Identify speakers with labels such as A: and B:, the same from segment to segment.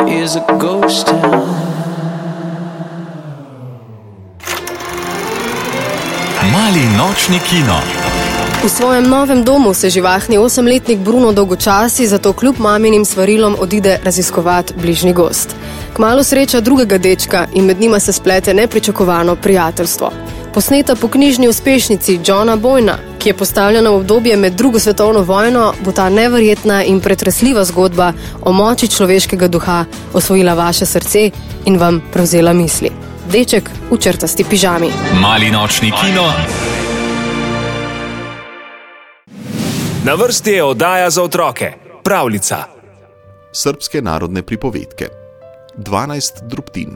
A: is a ghost town.
B: Mali nočni kino.
C: V svojem novem domu se živahni 8-letnik Bruno dolgočasi, zato kljub maminim svarilom odide raziskovati bližnji gozd. Kmalu sreča drugega dečka in med njima se splete nepričakovano prijateljstvo. Posneta po knjižni uspešnici Johna Boyna, ki je postavljena v obdobje med drugo svetovno vojno, bo ta neverjetna in pretresljiva zgodba o moči človeškega duha osvojila vaše srce in vam prevzela misli. Deček v črtasti pižami.
B: Mali nočni kino.
D: Na vrsti je oddaja za otroke. Pravljica.
E: Srbske narodne pripovedke. 12 drobtin.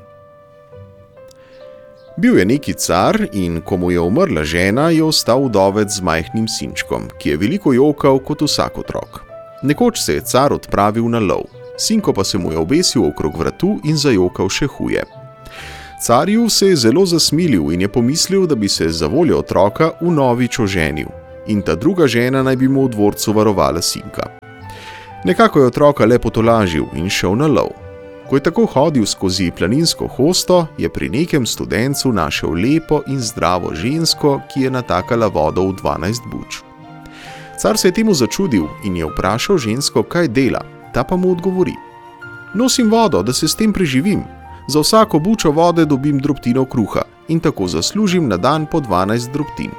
E: Bil je neki car in ko mu je umrla žena, je ostal vdovec z majhnim sinčkom, ki je veliko jokal kot vsak otrok. Nekoč se je car odpravil na lov. Sinko pa se mu je obesil okrog vratu in zajokal še huje. Carju se je zelo zasmilil in je pomislil, da bi se za voljo otroka vnovič oženil. In ta druga žena naj bi mu v dvorcu varovala sinka. Nekako je otroka le potolažil in šel na lov. Ko je tako hodil skozi planinsko hosto, je pri nekem studencu našel lepo in zdravo žensko, ki je natakala vodo v 12 buč. Car se je temu začudil in je vprašal žensko, kaj dela, ta pa mu odgovori: nosim vodo, da se s tem preživim. Za vsako bučo vode dobim drobtino kruha in tako zaslužim na dan po 12 drobtin.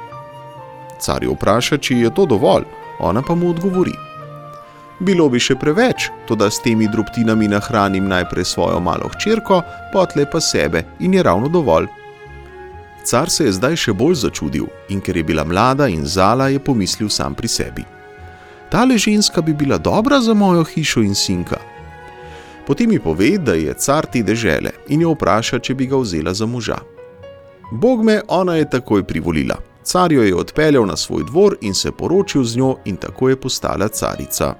E: Car jo vpraša, če je to dovolj, ona pa mu odgovori: bilo bi še preveč, toda s temi drobtinami nahranim najprej svojo malo hčerko, potlej pa sebe in je ravno dovolj. Car se je zdaj še bolj začudil in ker je bila mlada in zala, je pomislil sam pri sebi: tale ženska bi bila dobra za mojo hišo in sinka. Potem mi pove, da je car te dežele in jo vpraša, če bi ga vzela za moža. Bog me, ona je takoj privolila. Car jo je odpeljal na svoj dvor in se poročil z njo in tako je postala carica.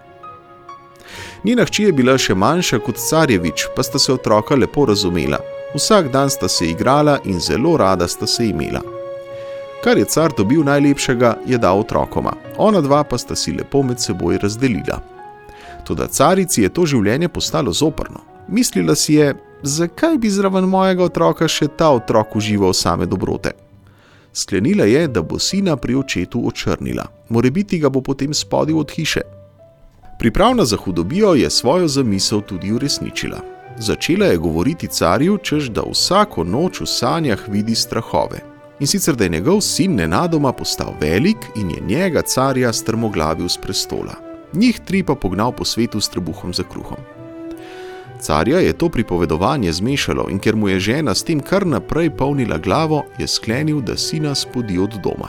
E: Njena hči je bila še manjša kot carjevič, pa sta se otroka lepo razumela. Vsak dan sta se igrala in zelo rada sta se imela. Kar je car dobil najlepšega, je dal otrokoma, ona dva pa sta si lepo med seboj razdelila. Toda carici je to življenje postalo zoprno. Mislila si je, zakaj bi zraven mojega otroka še ta otrok užival same dobrote. Sklenila je, da bo sina pri očetu očrnila, morebiti ga bo potem spodil od hiše. Pripravna za hudobijo je svojo zamisel tudi uresničila. Začela je govoriti carju, češ da vsako noč v sanjah vidi strahove. In sicer, da je njegov sin nenadoma postal velik in je njega carja strmoglavil s prestola. Njih 3 pa pognal po svetu s trebuhom za kruhom. Carja je to pripovedovanje zmešalo in ker mu je žena s tem kar naprej polnila glavo, je sklenil, da sina spodi od doma.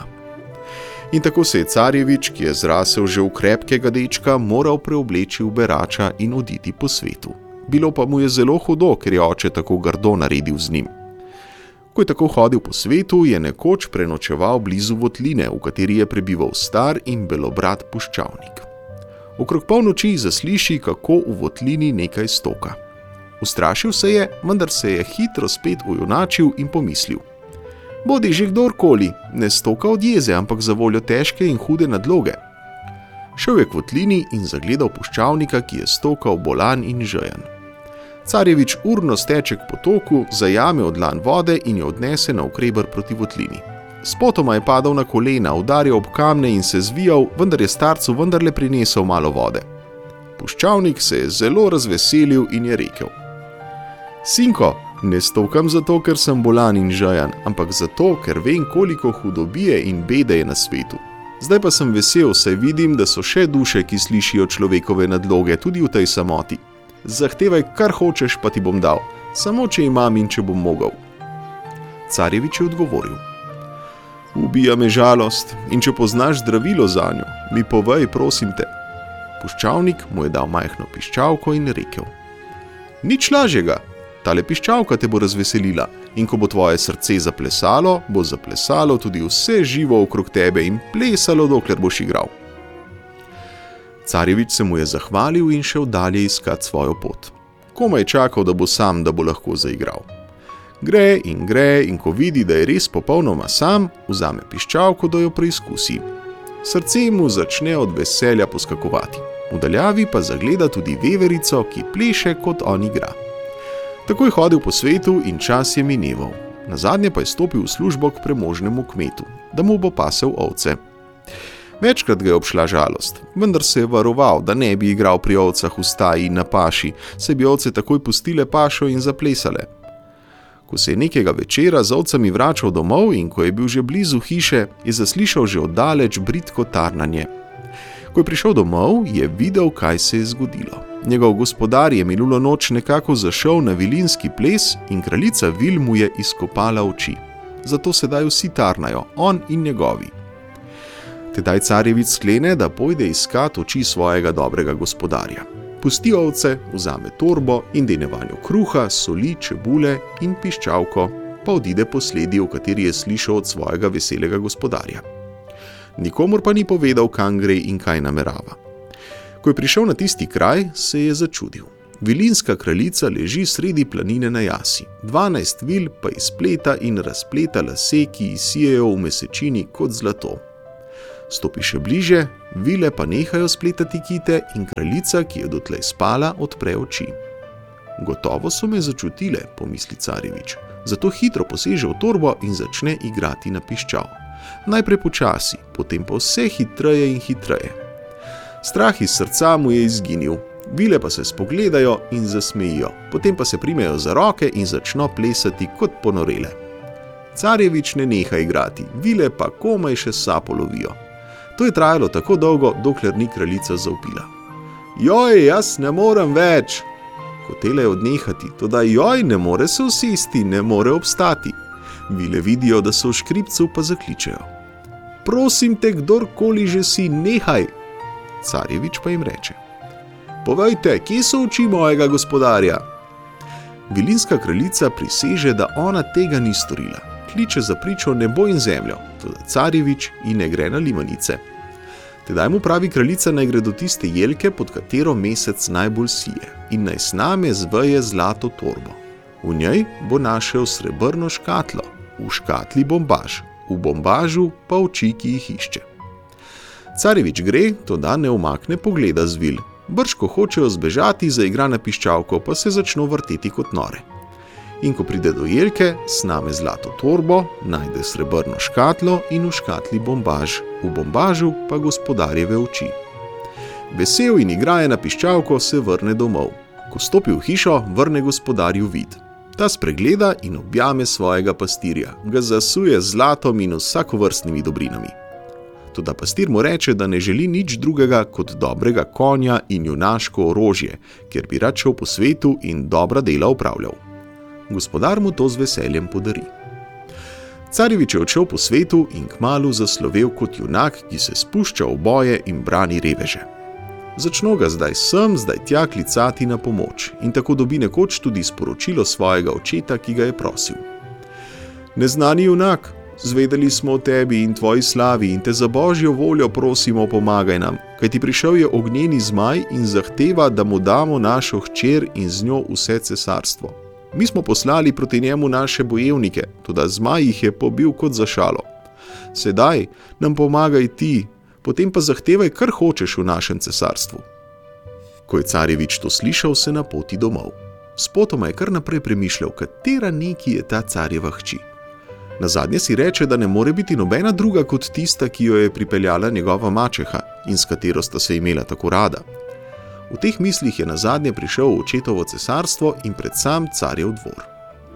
E: In tako se je carjevič, ki je zrasel že v krepkega dečka, moral preobleči v berača in oditi po svetu. Bilo pa mu je zelo hudo, ker je oče tako grdo naredil z njim. Ko je tako hodil po svetu, je nekoč prenočeval blizu votline, v kateri je prebival star in belobrat puščavnik. Okrog polnoči zasliši, kako v votlini nekaj stoka. Ustrašil se je, vendar se je hitro spet ujunačil in pomislil: bodi že kdorkoli, ne stoka od jeze, ampak za voljo težke in hude nadloge. Šel je k votlini in zagledal puščavnika, ki je stokal bolan in žejen. Carjevič urno steče k potoku, zajame od dlan vode in jo odnese na okreber proti votlini. Spotoma je padal na kolena, udarjal ob kamne in se zvijal, vendar je starcu vendarle prinesel malo vode. Puščavnik se je zelo razveselil in je rekel: sinko, ne stokam zato, ker sem bolan in žejan, ampak zato, ker vem, koliko hudobije in bede je na svetu. Zdaj pa sem vesel, saj vidim, da so še duše, ki slišijo človekove nadloge tudi v tej samoti. Zahtevaj, kar hočeš, pa ti bom dal, samo če imam in če bom mogel. Carjevič je odgovoril: ubija me žalost in če poznaš zdravilo zanjo, mi povej, prosim te. Puščavnik mu je dal majhno piščalko in rekel: nič lažjega, tale piščalka te bo razveselila in ko bo tvoje srce zaplesalo, bo zaplesalo tudi vse živo okrog tebe in plesalo, dokler boš igral. Carjevič se mu je zahvalil in šel dalje iskat svojo pot. Komaj čakal, da bo sam, da bo lahko zaigral. Gre in ko vidi, da je res popolnoma sam, vzame piščalko, da jo preizkusi. Srce mu začne od veselja poskakovati. V daljavi pa zagleda tudi veverico, ki pleše, kot on igra. Tako je hodil po svetu in čas je mineval. Nazadnje pa je stopil v službo k premožnemu kmetu, da mu bo pasel ovce. Večkrat ga je obšla žalost, vendar se je varoval, da ne bi igral pri ovcah v staji in na paši, saj bi ovce takoj pustile pašo in zaplesale. Ko se je nekega večera z ovcami vračal domov in ko je bil že blizu hiše, je zaslišal že oddaleč bridko tarnanje. Ko je prišel domov, je videl, kaj se je zgodilo. Njegov gospodar je minulo noč nekako zašel na vilinski ples in kraljica vil mu je izkopala oči. Zato sedaj vsi tarnajo, on in njegovi. Tedaj carjevič sklene, da pojde iskat oči svojega dobrega gospodarja. Pusti ovce, vzame torbo in dene vanjo kruha, soli, čebule in piščalko, pa odide po sledi, v kateri je slišal od svojega veselega gospodarja. Nikomur pa ni povedal, kam gre in kaj namerava. Ko je prišel na tisti kraj, se je začudil. Vilinska kraljica leži sredi planine na jasi, 12 vil pa izpleta in razpleta lase, ki sijejo v mesečini kot zlato. Stopi še bliže, vile pa nehajo spletati kite in kraljica, ki je dotlej spala, odpre oči. Gotovo so me začutile, pomisli carjevič, zato hitro poseže v torbo in začne igrati na piščal. Najprej počasi, potem pa vse hitreje in hitreje. Strah iz srca mu je izginil, vile pa se spogledajo in zasmejijo, potem pa se primejo za roke in začno plesati kot ponorele. Carjevič ne neha igrati, vile pa komaj še sapo lovijo. To je trajalo tako dolgo, dokler ni kraljica zavpila. Joj, jaz ne morem več! Hotela je odnehati, toda joj, ne more se usesti, ne more obstati. Vile vidijo, da so v škripcu, pa zakličejo. Prosim te, kdorkoli že si, nehaj! Carjevič pa jim reče. Povejte, kje so oči mojega gospodarja? Vilinska kraljica priseže, da ona tega ni storila. Kliče za pričo nebo in zemljo, toda carjevič in ne gre na limanice. Tedaj mu pravi kraljica, naj gre do tiste jelke, pod katero mesec najbolj sije, in naj sname z veje zlato torbo. V njej bo našel srebrno škatlo, v škatli bombaž, v bombažu pa oči, ki jih išče. Carjevič gre, toda ne umakne pogleda z vil. Brž ko hočejo zbežati, zaigra na piščalko, pa se začno vrteti kot nore. In ko pride do jelke, sname zlato torbo, najde srebrno škatlo in v škatli bombaž, v bombažu pa gospodarjeve oči. Vesel in igraje na piščalko se vrne domov. Ko stopi v hišo, vrne gospodarju vid. Ta spregleda in objame svojega pastirja, ga zasuje z zlatom in vsakovrstnimi dobrinami. Toda pastir mu reče, da ne želi nič drugega kot dobrega konja in junaško orožje, ker bi rad šel po svetu in dobra dela opravljal. Gospodar mu to z veseljem podari. Carjevič je odšel po svetu in kmalu zaslovel kot junak, ki se spušča v boje in brani reveže. Začno ga zdaj sem, zdaj tja klicati na pomoč in tako dobi nekoč tudi sporočilo svojega očeta, ki ga je prosil. Neznani junak, zvedeli smo o tebi in tvoji slavi in te za božjo voljo prosimo, pomagaj nam, kajti prišel je ognjeni zmaj in zahteva, da mu damo našo hčer in z njo vse cesarstvo. Mi smo poslali proti njemu naše bojevnike, toda zmaj jih je pobil kot za šalo. Sedaj nam pomagaj ti, potem pa zahtevaj, kar hočeš v našem cesarstvu. Ko je carjevič to slišal, se napoti domov. Spotoma je kar naprej premišljal, katera neki je ta carjeva hči. Nazadnje si reče, da ne more biti nobena druga kot tista, ki jo je pripeljala njegova mačeha in s katero sta se imela tako rada. V teh mislih je nazadnje prišel v očetovo cesarstvo in pred sam carjev dvor.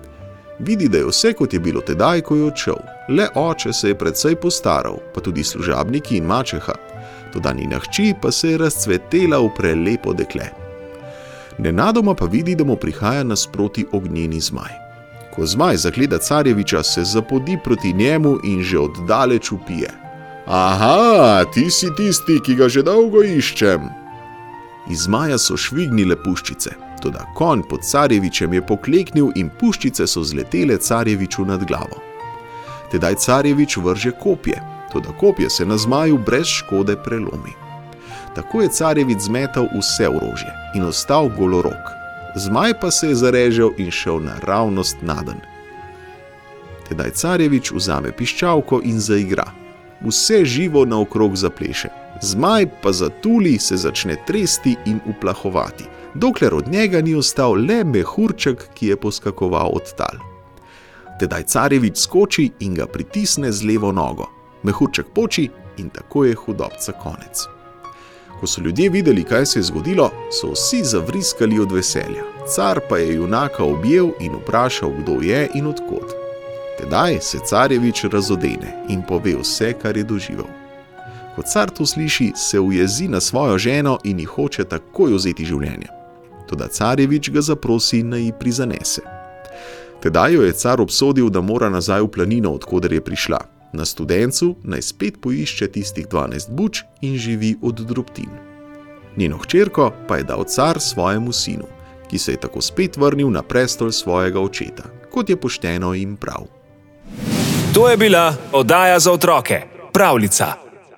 E: Vidi, da je vse kot je bilo tedaj, ko je odšel. Le oče se je precej postaral, pa tudi služabniki in mačeha. Toda njena hči pa se je razcvetela v prelepo dekle. Nenadoma pa vidi, da mu prihaja nasproti ognjeni zmaj. Ko zmaj zagleda carjeviča, se zapodi proti njemu in že oddaleč vpije. Aha, ti si tisti, ki ga že dolgo iščem. Iz zmaja so švignile puščice, toda konj pod carjevičem je pokleknil in puščice so zletele carjeviču nad glavo. Tedaj carjevič vrže kopje, toda kopje se na zmaju brez škode prelomi. Tako je carjevič zmetal vse orožje in ostal golorok. Zmaj pa se je zarežal in šel naravnost naden. Tedaj carjevič vzame piščalko in zaigra. Vse živo naokrog zapleše. Zmaj pa zatuli, se začne tresti in uplahovati. dokler od njega ni ostal le mehurček, ki je poskakoval od tal. Tedaj Carevič skoči in ga pritisne z levo nogo. Mehurček poči in tako je hudobca konec. Ko so ljudje videli, kaj se je zgodilo, so vsi zavriskali od veselja. Car pa je junaka objel in vprašal, kdo je in od kod. Tedaj se Carevič razodene in pove vse, kar je doživel. Ko car to sliši, se ujezi na svojo ženo in ji hoče takoj vzeti življenje. Toda Carevič ga zaprosi, naj ji prizanese. Tedaj jo je car obsodil, da mora nazaj v planino, odkoder je prišla. Na Studencu naj spet poišče tistih 12 buč in živi od drobtin. Njeno hčerko pa je dal car svojemu sinu, ki se je tako spet vrnil na prestol svojega očeta, kot je pošteno in prav.
D: To je bila oddaja za otroke, Pravljica.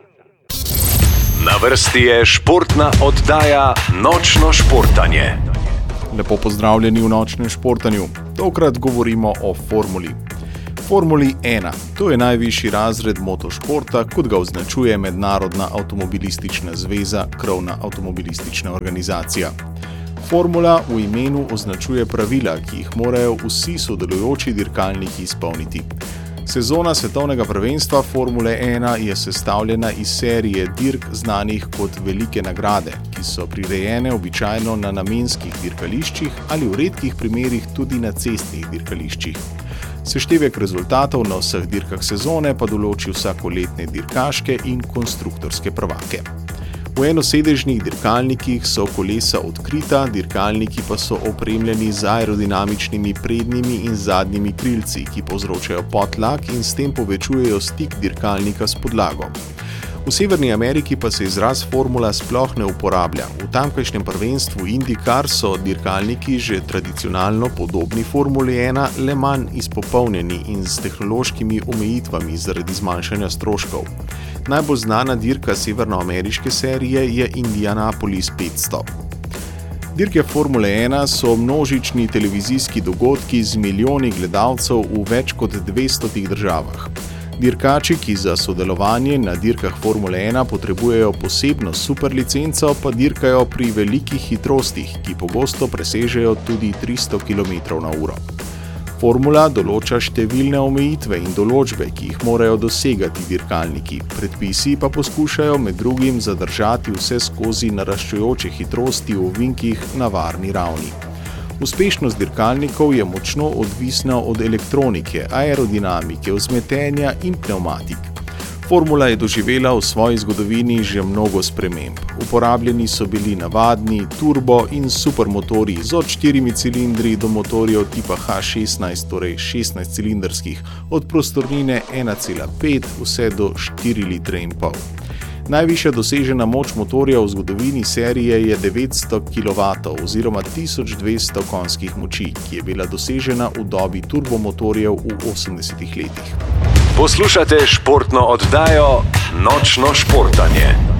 B: Na vrsti je športna oddaja Nočno športanje.
E: Lepo pozdravljeni v Nočnem športanju. Tokrat govorimo o formuli. Formuli 1. To je najvišji razred motošporta, kot ga označuje Mednarodna avtomobilistična zveza, krovna avtomobilistična organizacija. Formula v imenu označuje pravila, ki jih morajo vsi sodelujoči dirkalniki izpolniti. Sezona svetovnega prvenstva Formule 1 je sestavljena iz serije dirk znanih kot velike nagrade, ki so prirejene običajno na namenskih dirkališčih ali v redkih primerih tudi na cestnih dirkališčih. Seštevek rezultatov na vseh dirkah sezone pa določi vsakoletne dirkaške in konstruktorske prvake. V enosedežnih dirkalnikih so kolesa odkrita, dirkalniki pa so opremljeni z aerodinamičnimi prednjimi in zadnjimi krilci, ki povzročajo podtlak in s tem povečujejo stik dirkalnika s podlago. V Severni Ameriki pa se izraz formula sploh ne uporablja. V tamkajšnjem prvenstvu IndyCar so dirkalniki že tradicionalno podobni Formuli 1, le manj izpopolnjeni in s tehnološkimi omejitvami zaradi zmanjšanja stroškov. Najbolj znana dirka severnoameriške serije je Indianapolis 500. Dirke Formule 1 so množični televizijski dogodki z milijoni gledalcev v več kot 200 državah. Dirkači, ki za sodelovanje na dirkah Formule 1 potrebujejo posebno superlicenco, pa dirkajo pri velikih hitrostih, ki pogosto presežejo tudi 300 km/h. Formula določa številne omejitve in določbe, ki jih morajo dosegati dirkalniki. Predpisi pa poskušajo med drugim zadržati vse skozi naraščajoče hitrosti v ovinkih na varni ravni. Uspešnost dirkalnikov je močno odvisna od elektronike, aerodinamike, vzmetenja in pnevmatik. Formula je doživela v svoji zgodovini že mnogo sprememb. Uporabljeni so bili navadni, turbo in supermotorji z od 4 cilindri do motorjev tipa H16, torej 16-cilindrskih, od prostornine 1,5 vse do 4,5 litre. Najvišja dosežena moč motorja v zgodovini serije je 900 kW oziroma 1200 konjskih moči, ki je bila dosežena v dobi turbomotorjev v 80-ih letih.
B: Poslušate športno oddajo Nočno športanje.